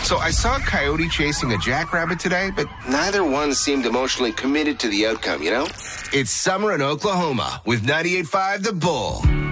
So I saw a coyote chasing a jackrabbit today, but neither one seemed emotionally committed to the outcome, you know? It's summer in Oklahoma with 98.5 The Bull.